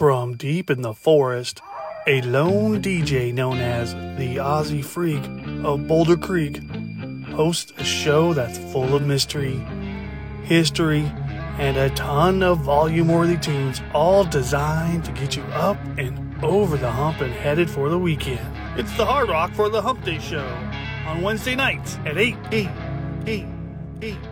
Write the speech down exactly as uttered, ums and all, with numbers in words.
From deep in the forest, a lone D J known as the Aussie Freak of Boulder Creek hosts a show that's full of mystery, history, and a ton of volume-worthy tunes, all designed to get you up and over the hump and headed for the weekend. It's the Hard Rock for the Hump Day Show on Wednesday nights at eight, eight, eight, eight.